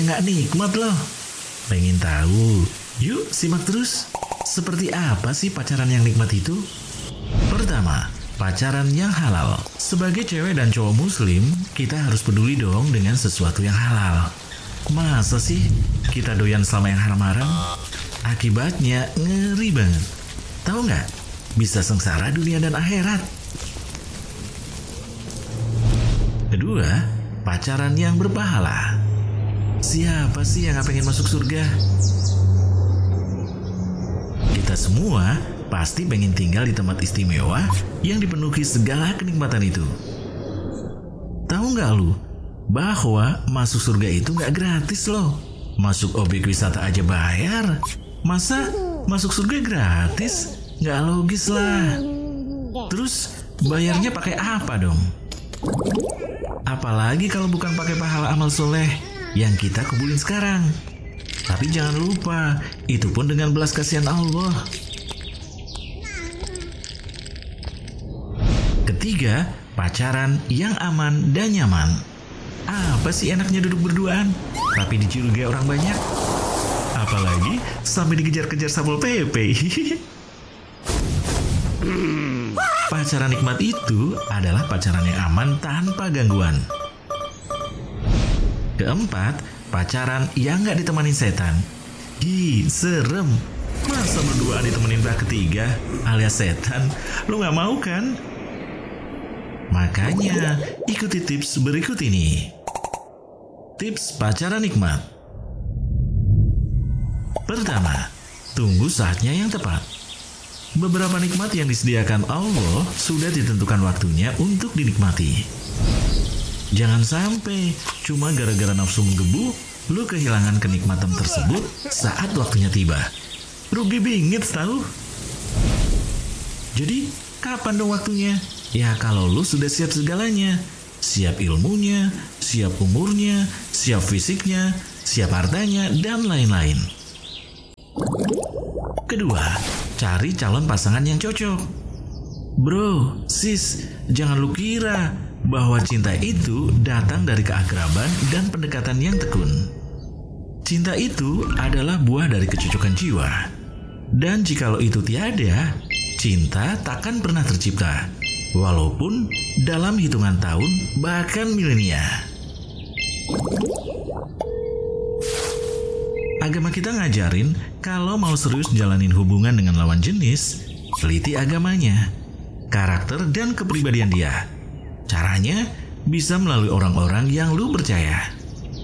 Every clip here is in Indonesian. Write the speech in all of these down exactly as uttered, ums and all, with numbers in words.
nggak nikmat loh. Pengen tahu? Yuk simak terus. Seperti apa sih pacaran yang nikmat itu? Pertama, pacaran yang halal. Sebagai cewek dan cowok muslim, kita harus peduli dong dengan sesuatu yang halal. Masa sih kita doyan sama yang haram-haram? Akibatnya ngeri banget. Tahu nggak? Bisa sengsara dunia dan akhirat. Kedua, pacaran yang berpahala. Siapa sih yang gak pengen masuk surga? Kita semua pasti pengen tinggal di tempat istimewa yang dipenuhi segala kenikmatan itu. Tahu nggak lu bahwa masuk surga itu nggak gratis loh? Masuk objek wisata aja bayar. Masa masuk surga gratis? Nggak logis lah. Terus bayarnya pakai apa dong? Apalagi kalau bukan pakai pahala amal soleh yang kita kumpulin sekarang. Tapi jangan lupa, itu pun dengan belas kasihan Allah. Ketiga, pacaran yang aman dan nyaman. Apa sih enaknya duduk berduaan, tapi dicurigai orang banyak? Apalagi sampai dikejar-kejar Satpol P P. Pacaran nikmat itu adalah pacaran yang aman tanpa gangguan. Keempat, pacaran yang gak ditemani setan. Ih, serem. Masa berdua ditemenin pihak ketiga alias setan? Lu gak mau kan? Makanya, ikuti tips berikut ini. Tips pacaran nikmat. Pertama, tunggu saatnya yang tepat. Beberapa nikmat yang disediakan Allah sudah ditentukan waktunya untuk dinikmati. Jangan sampai cuma gara-gara nafsu menggebu, lu kehilangan kenikmatan tersebut saat waktunya tiba. Rugi bingit tahu. Jadi, kapan dong waktunya? Ya kalau lu sudah siap segalanya. Siap ilmunya, siap umurnya, siap fisiknya, siap hartanya, dan lain-lain. Kedua, cari calon pasangan yang cocok. Bro, sis, jangan lu kira bahwa cinta itu datang dari keakraban dan pendekatan yang tekun. Cinta itu adalah buah dari kecocokan jiwa. Dan jikalau itu tiada, cinta takkan pernah tercipta. Walaupun dalam hitungan tahun, bahkan milenia. Agama kita ngajarin kalau mau serius jalanin hubungan dengan lawan jenis, teliti agamanya, karakter dan kepribadian dia. Caranya bisa melalui orang-orang yang lu percaya.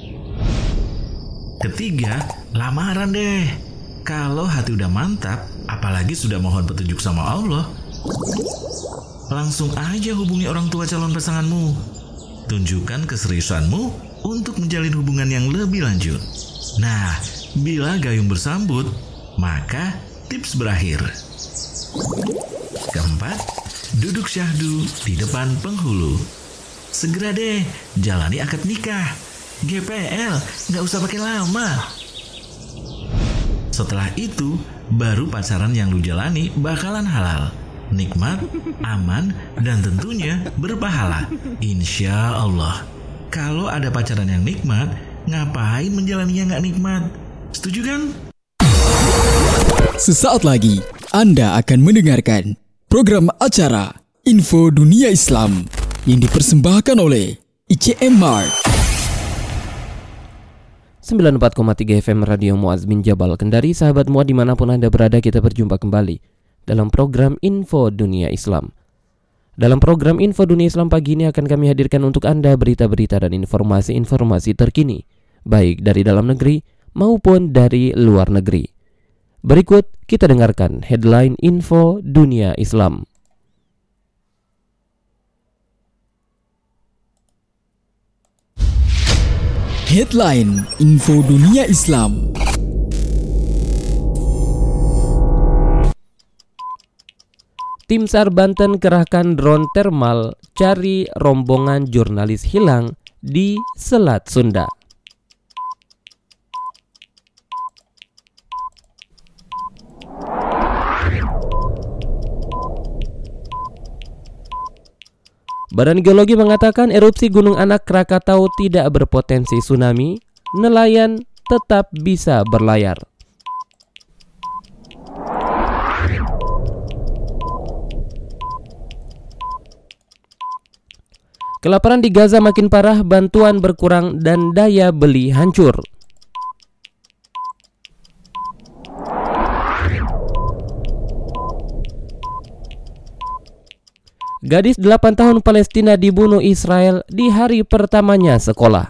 Ketiga, lamaran deh. Kalau hati udah mantap, apalagi sudah mohon petunjuk sama Allah, langsung aja hubungi orang tua calon pasanganmu. Tunjukkan keseriusanmu untuk menjalin hubungan yang lebih lanjut. Nah, bila gayung bersambut, maka tips berakhir. Keempat, duduk syahdu di depan penghulu. Segera deh, jalani akad nikah. G P L, nggak usah pakai lama. Setelah itu, baru pacaran yang lu jalani bakalan halal, nikmat, aman, dan tentunya berpahala. Insya Allah. Kalau ada pacaran yang nikmat, ngapain menjalaninya nggak nikmat? Setuju kan? Sesaat lagi, Anda akan mendengarkan program acara Info Dunia Islam yang dipersembahkan oleh I C M Mart. sembilan puluh empat koma tiga F M Radio Muaz bin Jabal Kendari. Sahabat Muaz dimanapun Anda berada, kita berjumpa kembali dalam program Info Dunia Islam. Dalam program Info Dunia Islam pagi ini akan kami hadirkan untuk Anda berita-berita dan informasi-informasi terkini, baik dari dalam negeri maupun dari luar negeri. Berikut kita dengarkan headline Info Dunia Islam. Headline Info Dunia Islam. Tim SAR Banten kerahkan drone thermal cari rombongan jurnalis hilang di Selat Sunda. Badan Geologi mengatakan erupsi Gunung Anak Krakatau tidak berpotensi tsunami nelayan tetap bisa berlayar. Kelaparan di Gaza makin parah, bantuan berkurang dan daya beli hancur. Gadis delapan tahun Palestina dibunuh Israel di hari pertamanya sekolah.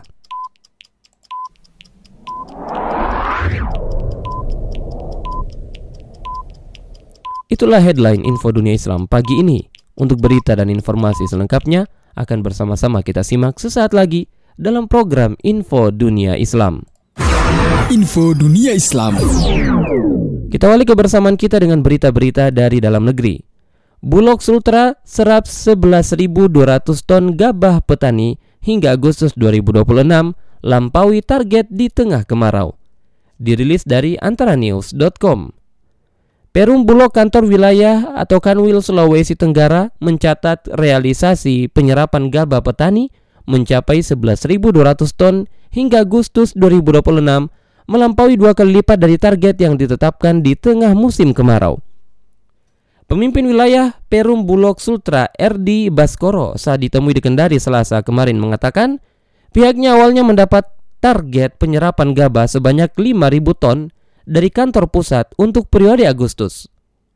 Itulah headline Info Dunia Islam pagi ini. Untuk berita dan informasi selengkapnya akan bersama-sama kita simak sesaat lagi dalam program Info Dunia Islam. Info Dunia Islam. Kita awali kebersamaan kita dengan berita-berita dari dalam negeri. Bulog Sultra serap sebelas ribu dua ratus ton gabah petani hingga Agustus dua ribu dua puluh enam, lampaui target di tengah kemarau. Dirilis dari antaranews dot com. Perum Bulog Kantor Wilayah atau Kanwil Sulawesi Tenggara mencatat realisasi penyerapan gabah petani mencapai sebelas ribu dua ratus ton hingga Agustus dua ribu dua puluh enam, melampaui dua kali lipat dari target yang ditetapkan di tengah musim kemarau. Pemimpin wilayah Perum Bulog Sultra R D Baskoro saat ditemui di Kendari Selasa kemarin mengatakan pihaknya awalnya mendapat target penyerapan gabah sebanyak lima ribu ton dari kantor pusat untuk periode Agustus.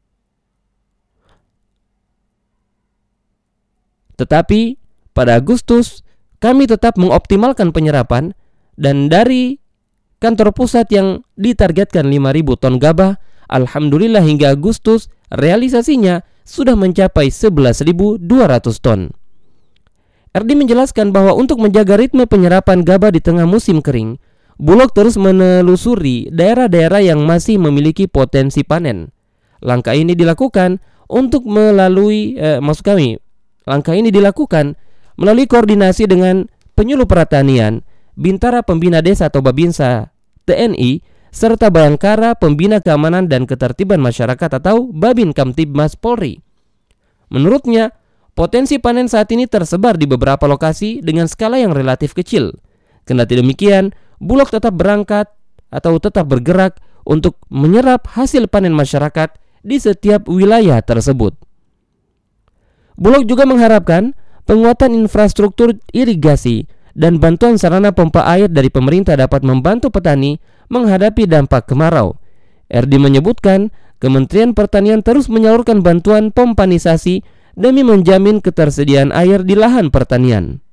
Tetapi pada Agustus kami tetap mengoptimalkan penyerapan dan dari kantor pusat yang ditargetkan lima ribu ton gabah, alhamdulillah hingga Agustus realisasinya sudah mencapai sebelas ribu dua ratus ton. R D menjelaskan bahwa untuk menjaga ritme penyerapan gabah di tengah musim kering, Bulog terus menelusuri daerah-daerah yang masih memiliki potensi panen. Langkah ini dilakukan untuk melalui eh, maksud kami, langkah ini dilakukan melalui koordinasi dengan Penyuluh Pertanian, Bintara Pembina Desa atau Babinsa T N I, serta Bayangkara Pembina Keamanan dan Ketertiban Masyarakat atau Babin Kamtibmas Polri. Menurutnya, potensi panen saat ini tersebar di beberapa lokasi dengan skala yang relatif kecil. Kendati demikian, Bulog tetap berangkat atau tetap bergerak untuk menyerap hasil panen masyarakat di setiap wilayah tersebut. Bulog juga mengharapkan penguatan infrastruktur irigasi dan bantuan sarana pompa air dari pemerintah dapat membantu petani menghadapi dampak kemarau. R D menyebutkan Kementerian Pertanian terus menyalurkan bantuan pompanisasi demi menjamin ketersediaan air di lahan pertanian.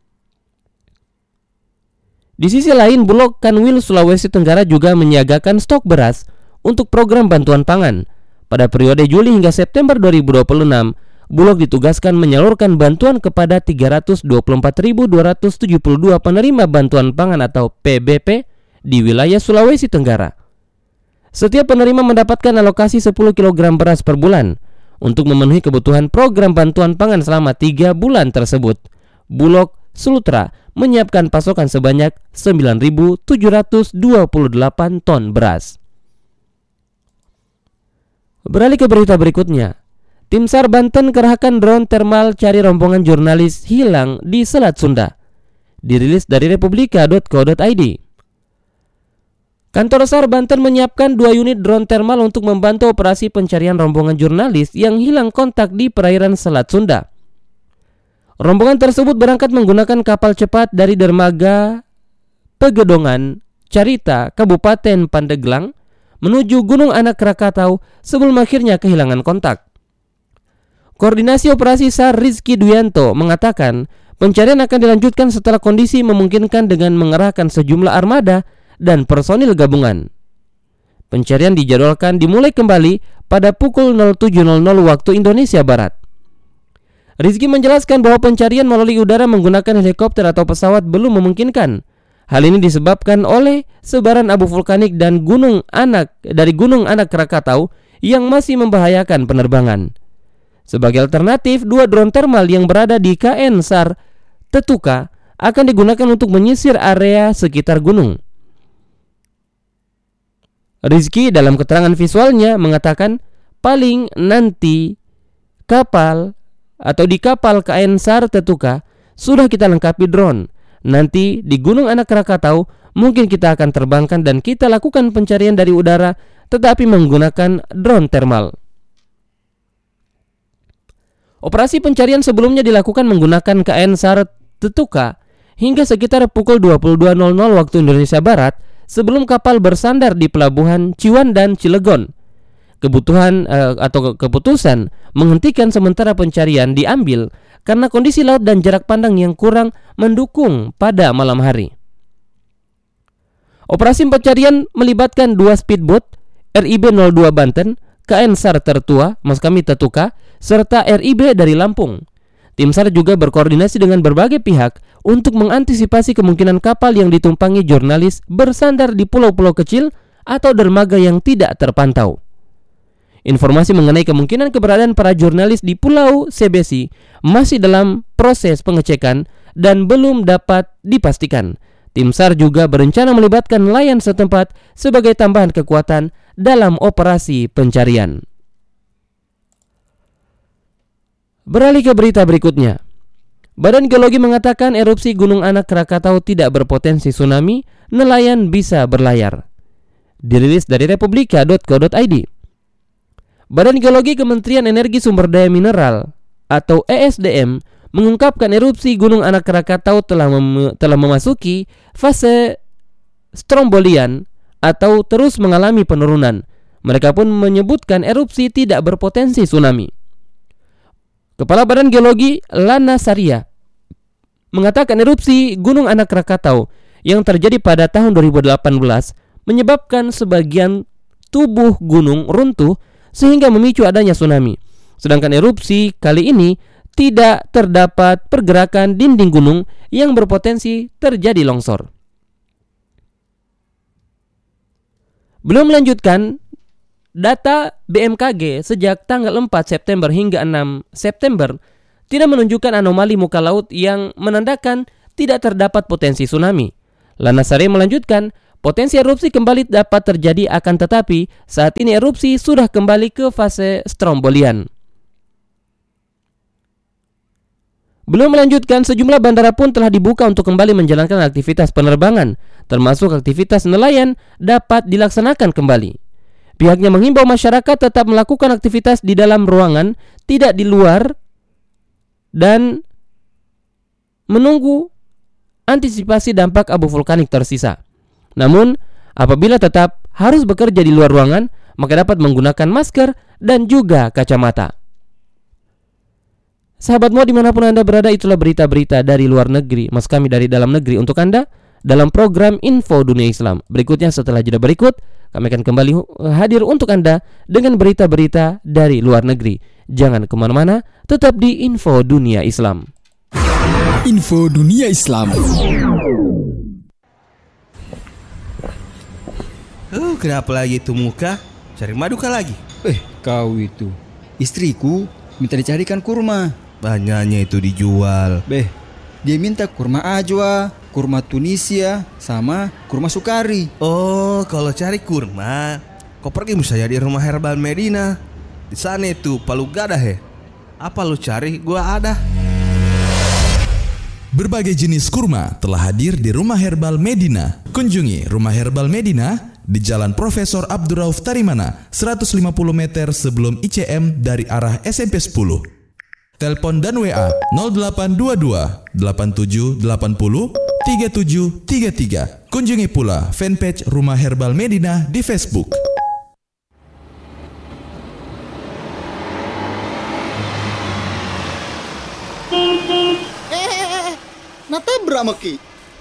Di sisi lain, Bulog Kanwil Sulawesi Tenggara juga menyiagakan stok beras untuk program bantuan pangan. Pada periode Juli hingga September dua ribu dua puluh enam, Bulog ditugaskan menyalurkan bantuan kepada tiga ratus dua puluh empat ribu dua ratus tujuh puluh dua penerima bantuan pangan atau P B P di wilayah Sulawesi Tenggara. Setiap penerima mendapatkan alokasi sepuluh kilogram beras per bulan. Untuk memenuhi kebutuhan program bantuan pangan selama tiga bulan tersebut, Bulog Sultra menyiapkan pasokan sebanyak sembilan ribu tujuh ratus dua puluh delapan ton beras. Beralih ke berita berikutnya. Tim SAR Banten kerahkan drone thermal cari rombongan jurnalis hilang di Selat Sunda. Dirilis dari republika dot co dot i d. Kantor SAR Banten menyiapkan dua unit drone thermal untuk membantu operasi pencarian rombongan jurnalis yang hilang kontak di perairan Selat Sunda. Rombongan tersebut berangkat menggunakan kapal cepat dari dermaga Pegedongan, Carita, Kabupaten Pandeglang menuju Gunung Anak Krakatau sebelum akhirnya kehilangan kontak. Koordinasi Operasi SAR Rizky Duyanto mengatakan pencarian akan dilanjutkan setelah kondisi memungkinkan dengan mengerahkan sejumlah armada dan personil gabungan. Pencarian dijadwalkan dimulai kembali pada pukul tujuh waktu Indonesia Barat. Rizky menjelaskan bahwa pencarian melalui udara menggunakan helikopter atau pesawat belum memungkinkan. Hal ini disebabkan oleh sebaran abu vulkanik dan gunung anak dari Gunung Anak Krakatau yang masih membahayakan penerbangan. Sebagai alternatif, dua drone thermal yang berada di K N SAR Tetuka akan digunakan untuk menyisir area sekitar gunung. Rizky dalam keterangan visualnya mengatakan paling nanti kapal atau di kapal K N SAR Tetuka sudah kita lengkapi drone. Nanti di Gunung Anak Krakatau mungkin kita akan terbangkan dan kita lakukan pencarian dari udara, tetapi menggunakan drone thermal. Operasi pencarian sebelumnya dilakukan menggunakan K N SAR Tetuka hingga sekitar pukul dua puluh dua nol nol waktu Indonesia Barat sebelum kapal bersandar di pelabuhan Ciwandan, Cilegon. Kebutuhan eh, atau keputusan menghentikan sementara pencarian diambil karena kondisi laut dan jarak pandang yang kurang mendukung pada malam hari. Operasi pencarian melibatkan dua speedboat, R I B nol dua Banten, K N SAR Tertua, Maskami Tetuka, serta R I B dari Lampung. Tim SAR juga berkoordinasi dengan berbagai pihak untuk mengantisipasi kemungkinan kapal yang ditumpangi jurnalis bersandar di pulau-pulau kecil atau dermaga yang tidak terpantau. Informasi mengenai kemungkinan keberadaan para jurnalis di Pulau Sebesi masih dalam proses pengecekan dan belum dapat dipastikan. Tim SAR juga berencana melibatkan nelayan setempat sebagai tambahan kekuatan dalam operasi pencarian. Beralih ke berita berikutnya. Badan Geologi mengatakan erupsi Gunung Anak Krakatau tidak berpotensi tsunami, nelayan bisa berlayar. Dirilis dari republika titik co titik id. Badan Geologi Kementerian Energi Sumber Daya Mineral atau E S D M mengungkapkan erupsi Gunung Anak Krakatau telah mem- telah memasuki fase strombolian atau terus mengalami penurunan. Mereka pun menyebutkan erupsi tidak berpotensi tsunami. Kepala Badan Geologi Lana Saria mengatakan erupsi Gunung Anak Krakatau yang terjadi pada tahun dua ribu delapan belas menyebabkan sebagian tubuh gunung runtuh sehingga memicu adanya tsunami. Sedangkan erupsi kali ini tidak terdapat pergerakan dinding gunung yang berpotensi terjadi longsor. Belum melanjutkan, data B M K G sejak tanggal empat September hingga enam September tidak menunjukkan anomali muka laut yang menandakan tidak terdapat potensi tsunami. Lana Sari melanjutkan, potensi erupsi kembali dapat terjadi akan tetapi saat ini erupsi sudah kembali ke fase strombolian. Belum melanjutkan, sejumlah bandara pun telah dibuka untuk kembali menjalankan aktivitas penerbangan, termasuk aktivitas nelayan dapat dilaksanakan kembali. Pihaknya menghimbau masyarakat tetap melakukan aktivitas di dalam ruangan, tidak di luar, dan menunggu antisipasi dampak abu vulkanik tersisa. Namun, apabila tetap harus bekerja di luar ruangan, maka dapat menggunakan masker dan juga kacamata. Sahabat Muat dimanapun Anda berada, itulah berita-berita dari luar negeri, mas kami dari dalam negeri untuk Anda dalam program Info Dunia Islam. Berikutnya setelah jeda berikut, kami akan kembali hadir untuk Anda dengan berita-berita dari luar negeri. Jangan kemana-mana, tetap di Info Dunia Islam. Info Dunia Islam. Oh, kenapa lagi itu muka? Cari madu kah lagi? Eh, kau itu. Istriku minta dicarikan kurma. Banyaknya itu dijual. Beh, dia minta kurma ajwa, kurma Tunisia, sama kurma sukari. Oh, kalau cari kurma, kau pergi misalnya di rumah herbal Medina. Di sana itu palu gada he. Apa lu cari? Gua ada. Berbagai jenis kurma telah hadir di Rumah Herbal Medina. Kunjungi Rumah Herbal Medina di Jalan Profesor Abdurrauf Tarimana, seratus lima puluh meter sebelum I C M dari arah S M P sepuluh. Telepon dan W A nol delapan dua dua delapan tujuh delapan nol tiga tujuh tiga tiga. Kunjungi pula fanpage Rumah Herbal Medina di Facebook. Natabrak maki.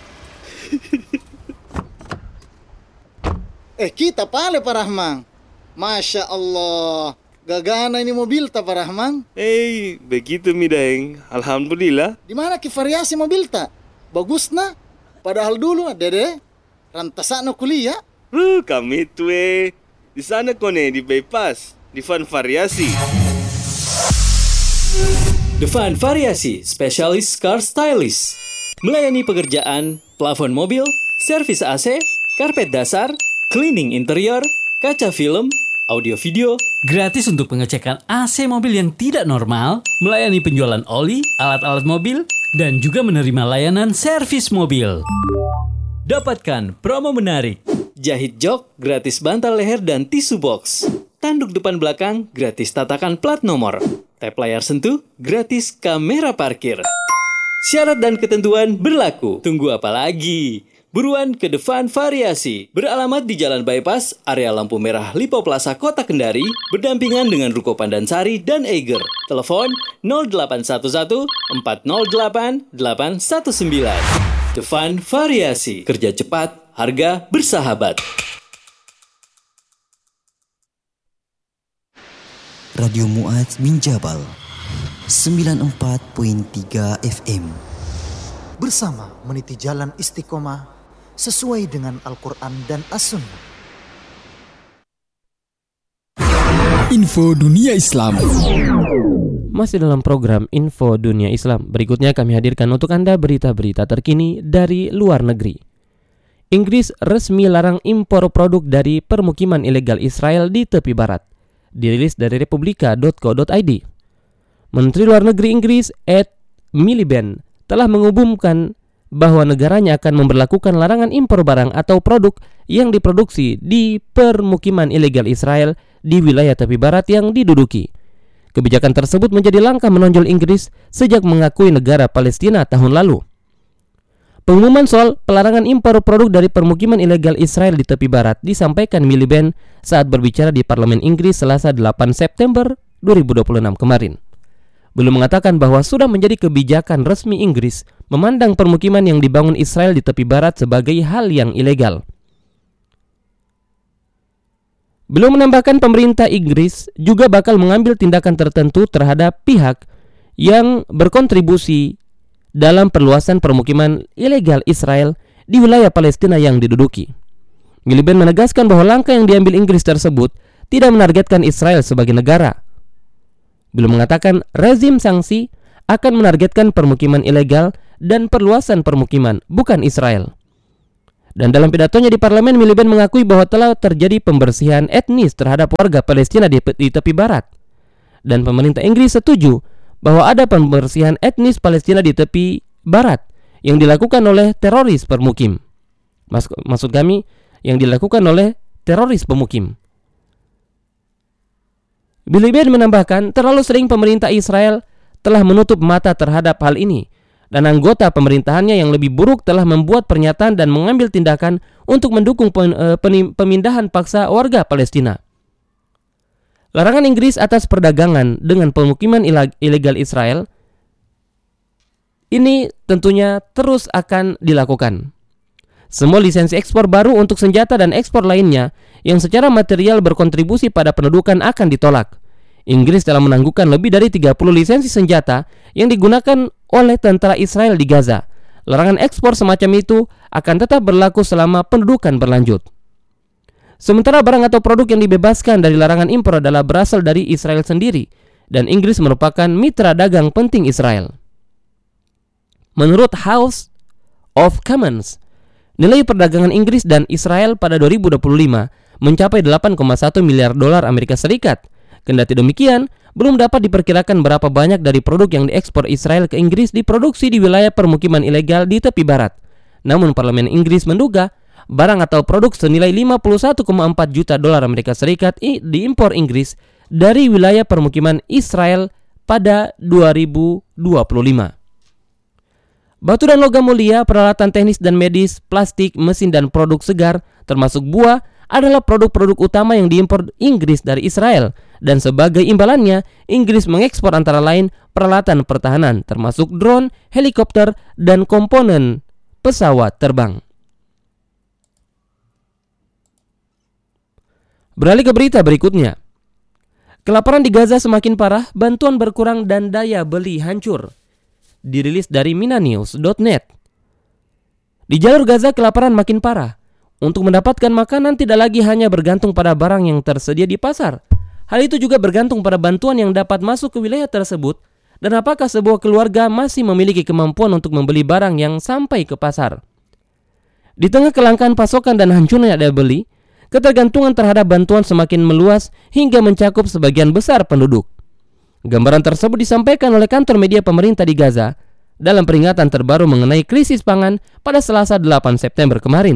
Eh kita pale Pak Rahman. Masya Allah. Gagana ini mobil ta Pak Rahman. Eh, begitu mi Daeng. Alhamdulillah. Di mana ki variasi mobil ta? Bagus na. Padahal dulu dede rantasana kuliah. Uh, kami itu eh. Di sana kone di bypass, di Van Variasi. The Van Variasi, spesialis car stylist. Melayani pekerjaan, plafon mobil, servis A C, karpet dasar, cleaning interior, kaca film, audio video, gratis untuk pengecekan A C mobil yang tidak normal, melayani penjualan oli, alat-alat mobil, dan juga menerima layanan servis mobil. Dapatkan promo menarik. Jahit jok, gratis bantal leher dan tisu box. Tanduk depan belakang, gratis tatakan plat nomor. Tap layar sentuh, gratis kamera parkir. Syarat dan ketentuan berlaku. Tunggu apa lagi? Buruan ke Devan Variasi. Beralamat di Jalan Bypass, area lampu merah Lipo Plaza Kota Kendari, berdampingan dengan Ruko Pandansari dan Eiger. Telepon nol delapan satu satu empat nol delapan delapan satu sembilan. Devan Variasi. Kerja cepat, harga bersahabat. Radio Muaz bin Jabal sembilan puluh empat koma tiga F M. Bersama meniti jalan istiqomah sesuai dengan Al-Quran dan As-Sunnah. Info Dunia Islam. Masih dalam program Info Dunia Islam. Berikutnya kami hadirkan untuk Anda berita-berita terkini dari luar negeri. Inggris resmi larang impor produk dari permukiman ilegal Israel di tepi barat. Dirilis dari republika dot co dot i d. Menteri Luar Negeri Inggris Ed Miliband telah mengumumkan bahwa negaranya akan memberlakukan larangan impor barang atau produk yang diproduksi di permukiman ilegal Israel di wilayah tepi barat yang diduduki. Kebijakan tersebut menjadi langkah menonjol Inggris sejak mengakui negara Palestina tahun lalu. Pengumuman soal pelarangan impor produk dari permukiman ilegal Israel di tepi barat disampaikan Miliband saat berbicara di Parlemen Inggris Selasa delapan September dua ribu dua puluh enam kemarin. Belum mengatakan bahwa sudah menjadi kebijakan resmi Inggris memandang permukiman yang dibangun Israel di tepi barat sebagai hal yang ilegal. Belum menambahkan pemerintah Inggris juga bakal mengambil tindakan tertentu terhadap pihak yang berkontribusi dalam perluasan permukiman ilegal Israel di wilayah Palestina yang diduduki. Miliband menegaskan bahwa langkah yang diambil Inggris tersebut tidak menargetkan Israel sebagai negara. Belum mengatakan rezim sanksi akan menargetkan permukiman ilegal dan perluasan permukiman, bukan Israel. Dan dalam pidatonya di parlemen, Miliband mengakui bahwa telah terjadi pembersihan etnis terhadap warga Palestina di, di tepi barat. Dan pemerintah Inggris setuju bahwa ada pembersihan etnis Palestina di tepi barat yang dilakukan oleh teroris permukim. Mas, maksud kami, yang dilakukan oleh teroris pemukim. Miliband menambahkan, terlalu sering pemerintah Israel telah menutup mata terhadap hal ini, dan anggota pemerintahannya yang lebih buruk telah membuat pernyataan dan mengambil tindakan untuk mendukung pemindahan paksa warga Palestina. Larangan Inggris atas perdagangan dengan pemukiman ilegal Israel ini tentunya terus akan dilakukan. Semua lisensi ekspor baru untuk senjata dan ekspor lainnya yang secara material berkontribusi pada pendudukan akan ditolak. Inggris telah menangguhkan lebih dari tiga puluh lisensi senjata yang digunakan oleh tentara Israel di Gaza. Larangan ekspor semacam itu akan tetap berlaku selama pendudukan berlanjut. Sementara barang atau produk yang dibebaskan dari larangan impor adalah berasal dari Israel sendiri, dan Inggris merupakan mitra dagang penting Israel. Menurut House of Commons, nilai perdagangan Inggris dan Israel pada dua ribu dua puluh lima mencapai delapan koma satu miliar dolar Amerika Serikat. Kendati demikian, belum dapat diperkirakan berapa banyak dari produk yang diekspor Israel ke Inggris diproduksi di wilayah permukiman ilegal di tepi barat. Namun parlemen Inggris menduga barang atau produk senilai lima puluh satu koma empat juta dolar Amerika Serikat diimpor Inggris dari wilayah permukiman Israel pada dua ribu dua puluh lima. Batu dan logam mulia, peralatan teknis dan medis, plastik, mesin dan produk segar, termasuk buah, adalah produk-produk utama yang diimpor Inggris dari Israel, dan sebagai imbalannya, Inggris mengekspor antara lain peralatan pertahanan, termasuk drone, helikopter, dan komponen pesawat terbang. Beralih ke berita berikutnya. Kelaparan di Gaza semakin parah, bantuan berkurang dan daya beli hancur. Dirilis dari minanews dot net. Di jalur Gaza kelaparan makin parah. Untuk mendapatkan makanan tidak lagi hanya bergantung pada barang yang tersedia di pasar. Hal itu juga bergantung pada bantuan yang dapat masuk ke wilayah tersebut dan apakah sebuah keluarga masih memiliki kemampuan untuk membeli barang yang sampai ke pasar. Di tengah kelangkaan pasokan dan hancurnya daya beli, ketergantungan terhadap bantuan semakin meluas hingga mencakup sebagian besar penduduk. Gambaran tersebut disampaikan oleh kantor media pemerintah di Gaza dalam peringatan terbaru mengenai krisis pangan pada Selasa delapan September kemarin.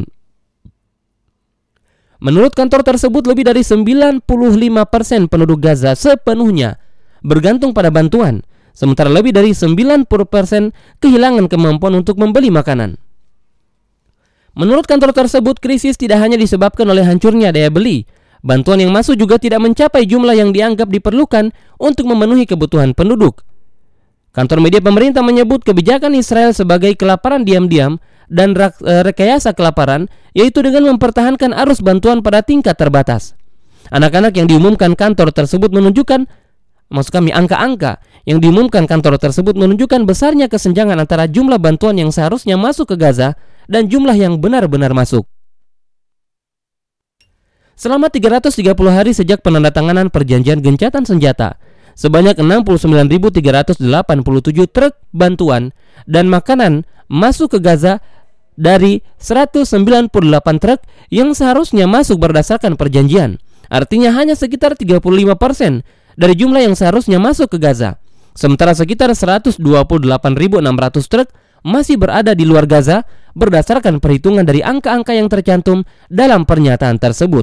Menurut kantor tersebut, lebih dari sembilan puluh lima persen penduduk Gaza sepenuhnya bergantung pada bantuan, sementara lebih dari sembilan puluh persen kehilangan kemampuan untuk membeli makanan. Menurut kantor tersebut, krisis tidak hanya disebabkan oleh hancurnya daya beli. Bantuan yang masuk juga tidak mencapai jumlah yang dianggap diperlukan untuk memenuhi kebutuhan penduduk. Kantor media pemerintah menyebut kebijakan Israel sebagai kelaparan diam-diam dan rekayasa kelaparan, yaitu dengan mempertahankan arus bantuan pada tingkat terbatas. Anak-anak yang diumumkan kantor tersebut menunjukkan, maksud kami angka-angka yang diumumkan kantor tersebut menunjukkan besarnya kesenjangan antara jumlah bantuan yang seharusnya masuk ke Gaza dan jumlah yang benar-benar masuk. Selama tiga ratus tiga puluh hari sejak penandatanganan perjanjian gencatan senjata, sebanyak enam puluh sembilan ribu tiga ratus delapan puluh tujuh truk bantuan dan makanan masuk ke Gaza dari seratus sembilan puluh delapan truk yang seharusnya masuk berdasarkan perjanjian. Artinya hanya sekitar tiga puluh lima persen dari jumlah yang seharusnya masuk ke Gaza. Sementara sekitar seratus dua puluh delapan ribu enam ratus truk masih berada di luar Gaza berdasarkan perhitungan dari angka-angka yang tercantum dalam pernyataan tersebut.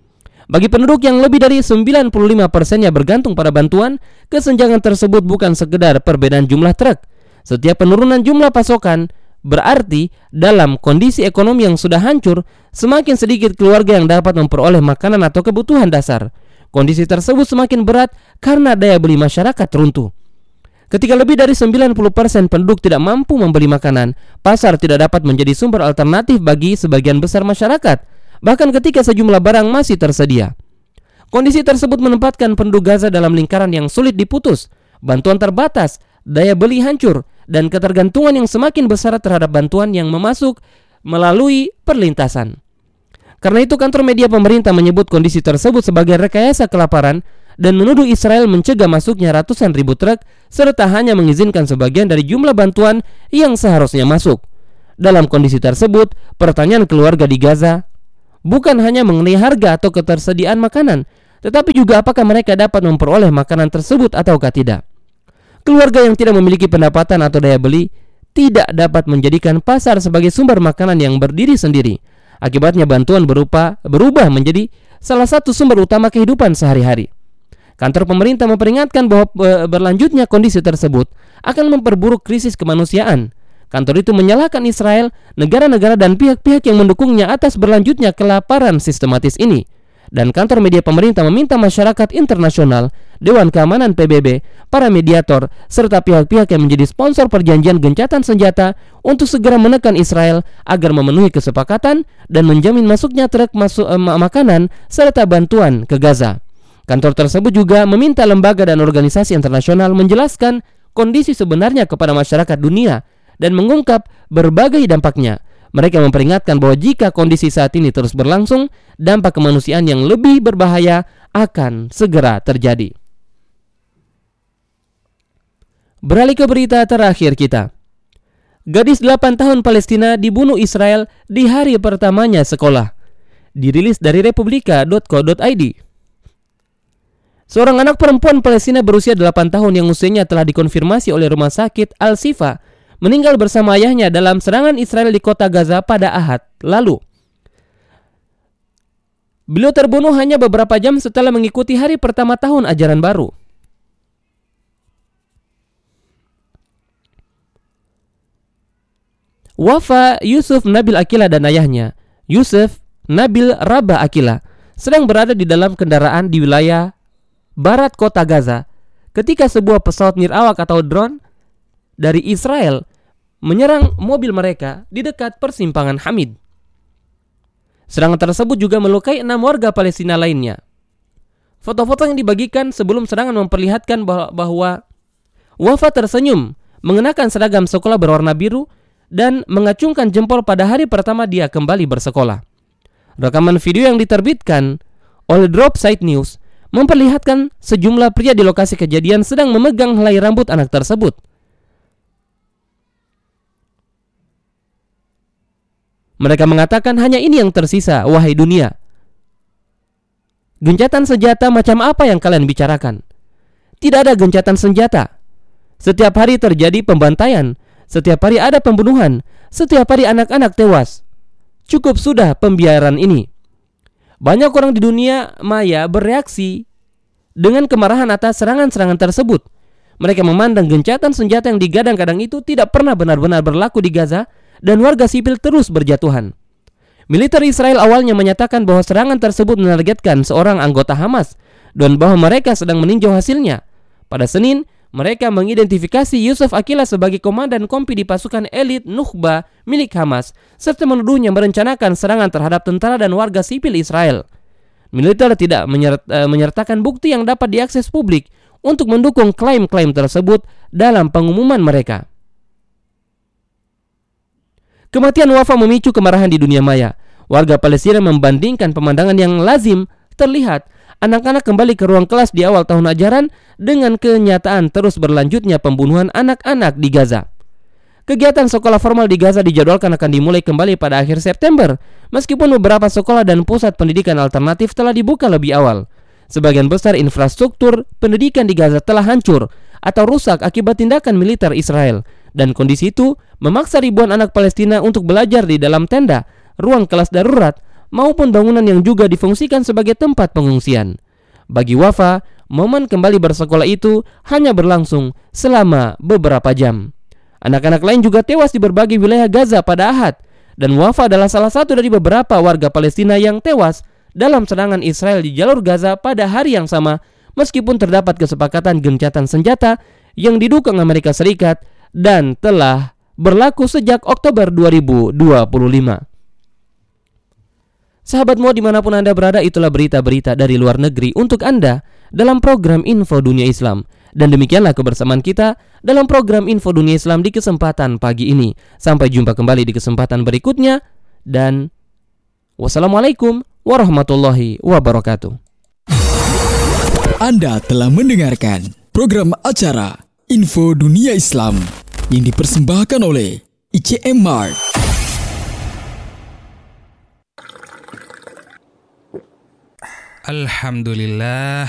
Bagi penduduk yang lebih dari sembilan puluh lima persennya bergantung pada bantuan, kesenjangan tersebut bukan sekedar perbedaan jumlah truk. Setiap penurunan jumlah pasokan berarti dalam kondisi ekonomi yang sudah hancur, semakin sedikit keluarga yang dapat memperoleh makanan atau kebutuhan dasar. Kondisi tersebut semakin berat karena daya beli masyarakat runtuh. Ketika lebih dari sembilan puluh persen penduduk tidak mampu membeli makanan, pasar tidak dapat menjadi sumber alternatif bagi sebagian besar masyarakat, bahkan ketika sejumlah barang masih tersedia. Kondisi tersebut menempatkan penduduk Gaza dalam lingkaran yang sulit diputus. Bantuan terbatas, daya beli hancur, dan ketergantungan yang semakin besar terhadap bantuan yang memasuk melalui perlintasan. Karena itu kantor media pemerintah menyebut kondisi tersebut sebagai rekayasa kelaparan dan menuduh Israel mencegah masuknya ratusan ribu truk serta hanya mengizinkan sebagian dari jumlah bantuan yang seharusnya masuk. Dalam kondisi tersebut, pertanyaan keluarga di Gaza bukan hanya mengenai harga atau ketersediaan makanan, tetapi juga apakah mereka dapat memperoleh makanan tersebut ataukah tidak. Keluarga yang tidak memiliki pendapatan atau daya beli tidak dapat menjadikan pasar sebagai sumber makanan yang berdiri sendiri. Akibatnya bantuan berupa berubah menjadi salah satu sumber utama kehidupan sehari-hari. Kantor pemerintah memperingatkan bahwa berlanjutnya kondisi tersebut akan memperburuk krisis kemanusiaan. Kantor itu menyalahkan Israel, negara-negara dan pihak-pihak yang mendukungnya atas berlanjutnya kelaparan sistematis ini. Dan kantor media pemerintah meminta masyarakat internasional, Dewan Keamanan P B B, para mediator, serta pihak-pihak yang menjadi sponsor perjanjian gencatan senjata untuk segera menekan Israel agar memenuhi kesepakatan dan menjamin masuknya truk masuk, eh, makanan serta bantuan ke Gaza. Kantor tersebut juga meminta lembaga dan organisasi internasional menjelaskan kondisi sebenarnya kepada masyarakat dunia dan mengungkap berbagai dampaknya. Mereka memperingatkan bahwa jika kondisi saat ini terus berlangsung, dampak kemanusiaan yang lebih berbahaya akan segera terjadi. Beralih ke berita terakhir kita. Gadis delapan tahun Palestina dibunuh Israel di hari pertamanya sekolah. Dirilis dari republika titik co titik id. Seorang anak perempuan Palestina berusia delapan tahun yang usianya telah dikonfirmasi oleh rumah sakit Al-Shifa meninggal bersama ayahnya dalam serangan Israel di kota Gaza pada Ahad lalu. Beliau terbunuh hanya beberapa jam setelah mengikuti hari pertama tahun ajaran baru. Wafa Yusuf Nabil Akila dan ayahnya, Yusuf Nabil Rabah Akila, sedang berada di dalam kendaraan di wilayah barat kota Gaza ketika sebuah pesawat nirawak atau drone dari Israel menyerang mobil mereka di dekat persimpangan Hamid. Serangan tersebut juga melukai enam warga Palestina lainnya. Foto-foto yang dibagikan sebelum serangan memperlihatkan bahwa, bahwa Wafa tersenyum mengenakan seragam sekolah berwarna biru dan mengacungkan jempol pada hari pertama dia kembali bersekolah. Rekaman video yang diterbitkan oleh Dropside News memperlihatkan sejumlah pria di lokasi kejadian sedang memegang helai rambut anak tersebut. Mereka mengatakan, hanya ini yang tersisa, wahai dunia. Gencatan senjata macam apa yang kalian bicarakan? Tidak ada gencatan senjata. Setiap hari terjadi pembantaian. Setiap hari ada pembunuhan, setiap hari anak-anak tewas. Cukup sudah pembiaran ini. Banyak orang di dunia maya bereaksi dengan kemarahan atas serangan-serangan tersebut. Mereka memandang gencatan senjata yang digadang-gadang itu tidak pernah benar-benar berlaku di Gaza dan warga sipil terus berjatuhan. Militer Israel awalnya menyatakan bahwa serangan tersebut menargetkan seorang anggota Hamas dan bahwa mereka sedang meninjau hasilnya. Pada Senin, mereka mengidentifikasi Yusuf Akila sebagai komandan kompi di pasukan elit Nukhba milik Hamas, serta menuduhnya merencanakan serangan terhadap tentara dan warga sipil Israel. Militer tidak menyert, uh, menyertakan bukti yang dapat diakses publik untuk mendukung klaim-klaim tersebut dalam pengumuman mereka. Kematian Wafa memicu kemarahan di dunia maya. Warga Palestina membandingkan pemandangan yang lazim terlihat anak-anak kembali ke ruang kelas di awal tahun ajaran dengan kenyataan terus berlanjutnya pembunuhan anak-anak di Gaza. Kegiatan sekolah formal di Gaza dijadwalkan akan dimulai kembali pada akhir September, meskipun beberapa sekolah dan pusat pendidikan alternatif telah dibuka lebih awal. Sebagian besar infrastruktur pendidikan di Gaza telah hancur atau rusak akibat tindakan militer Israel, dan kondisi itu memaksa ribuan anak Palestina untuk belajar di dalam tenda, ruang kelas darurat, maupun bangunan yang juga difungsikan sebagai tempat pengungsian. Bagi Wafa, momen kembali bersekolah itu hanya berlangsung selama beberapa jam. Anak-anak lain juga tewas di berbagai wilayah Gaza pada Ahad, dan Wafa adalah salah satu dari beberapa warga Palestina yang tewas dalam serangan Israel di jalur Gaza pada hari yang sama, meskipun terdapat kesepakatan gencatan senjata yang didukung Amerika Serikat dan telah berlaku sejak Oktober dua ribu dua puluh lima. Sahabat Muad dimanapun Anda berada, itulah berita-berita dari luar negeri untuk Anda dalam program Info Dunia Islam. Dan demikianlah kebersamaan kita dalam program Info Dunia Islam di kesempatan pagi ini. Sampai jumpa kembali di kesempatan berikutnya. Dan wassalamualaikum warahmatullahi wabarakatuh. Anda telah mendengarkan program acara Info Dunia Islam yang dipersembahkan oleh I C M Mart. Alhamdulillah,